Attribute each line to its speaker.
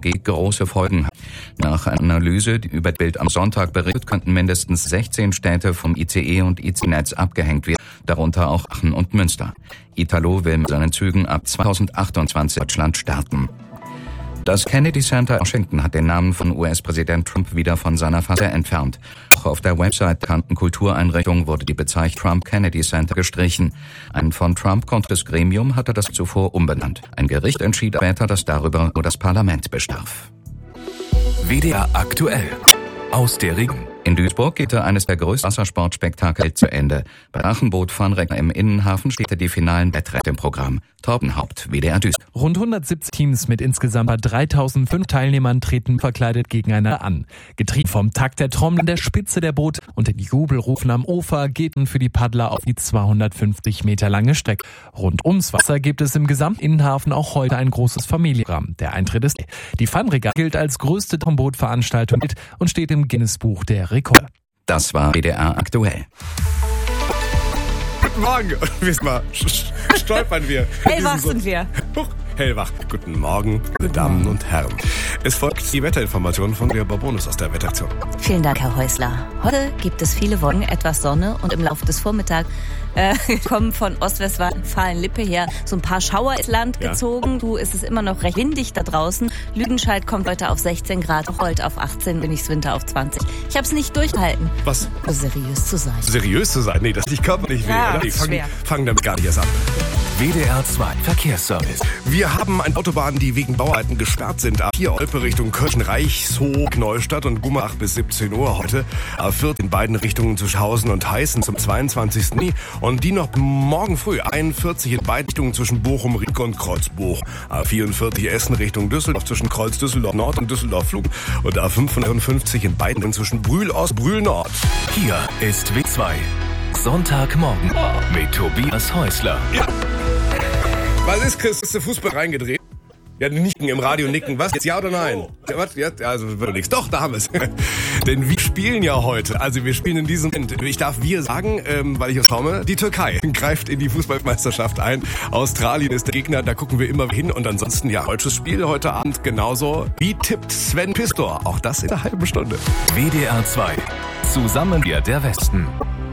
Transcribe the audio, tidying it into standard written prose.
Speaker 1: 5G große Folgen hat. Nach einer Analyse, die über Bild am Sonntag berichtet, könnten mindestens 16 Städte vom ICE und IC-Netz abgehängt werden, darunter auch Aachen und Münster. Italo will mit seinen Zügen ab 2028 Deutschland starten. Das Kennedy Center in Washington hat den Namen von US-Präsident Trump wieder von seiner Fassade entfernt. Auch auf der Website der bekannten Kultureinrichtung wurde die Bezeichnung Trump Kennedy Center gestrichen. Ein von Trump kontrolliertes Gremium hatte das zuvor umbenannt. Ein Gericht entschied später, dass darüber nur das Parlament bestraf.
Speaker 2: WDR aktuell. Aus der Region.
Speaker 1: In Duisburg geht eines der größten Wassersportspektakel zu Ende. Bei Drachenboot-Fun-Rennen im Innenhafen steht die finalen Wettrennen im Programm. Torben Haupt, WDR Duisburg.
Speaker 3: Rund 170 Teams mit insgesamt 3005 Teilnehmern treten verkleidet gegeneinander an. Getrieben vom Takt der Trommel an der Spitze der Boot und den Jubelrufen am Ufer geht für die Paddler auf die 250 Meter lange Strecke. Rund ums Wasser gibt es im gesamten Innenhafen auch heute ein großes Familienprogramm. Der Eintritt ist die Fun-Regatta gilt als größte Boot-Veranstaltung und steht im Guinness-Buch der Rekorde.
Speaker 1: Das war WDR aktuell.
Speaker 4: Guten Morgen. Mal stolpern wir.
Speaker 5: Hellwach sind wir.
Speaker 4: Hellwach. Guten Morgen, meine Damen und Herren. Es folgt die Wetterinformation von der Bonus aus der Wetteraktion.
Speaker 5: Vielen Dank, Herr Häusler. Heute gibt es viele Wolken, etwas Sonne und im Laufe des Vormittags kommen von Ostwestfalen-Lippe her so ein paar Schauer ins Land gezogen. Ist es immer noch recht windig da draußen. Lüdenscheid kommt heute auf 16 Grad, Holt auf 18, Königswinter auf 20. Ich habe es nicht durchgehalten.
Speaker 4: Was?
Speaker 5: Seriös zu sein.
Speaker 4: Seriös zu sein? Nee, das ist körperlich weh,
Speaker 5: ja,
Speaker 4: oder? Ich fang damit gar nicht erst an.
Speaker 2: WDR 2 Verkehrsservice.
Speaker 4: Wir haben Autobahnen, die wegen Bauarbeiten gesperrt sind. A4 Olpe Richtung Kirchenreichshoek, Neustadt und Gummer bis 17 Uhr heute. A4 in beiden Richtungen zu Schausen und Heißen zum 22. Juni. Und die noch morgen früh 41 in beiden Richtungen zwischen Bochum, Rieke und Kreuzbuch. A44 Essen Richtung Düsseldorf zwischen Kreuz Düsseldorf Nord und Düsseldorf Flug. Und A55 in beiden Richtungen zwischen Brühl Ost, Brühl Nord.
Speaker 2: Hier ist W2. Sonntagmorgen mit Tobias Häusler.
Speaker 4: Ja. Was ist, Chris? Ist der Fußball reingedreht? Ja, nicken im Radio, nicken. Was? Jetzt ja oder nein? Ja, was? Ja, also wird nichts. Doch, da haben wir es. Denn wir spielen ja heute. Also wir spielen in diesem Moment. Ich darf wir sagen, weil ich es traume, die Türkei greift in die Fußballmeisterschaft ein. Australien ist der Gegner, da gucken wir immer hin. Und ansonsten, ja, deutsches Spiel heute Abend genauso. Wie tippt Sven Pistor? Auch das in einer halben Stunde.
Speaker 2: WDR 2. Zusammen wir der Westen.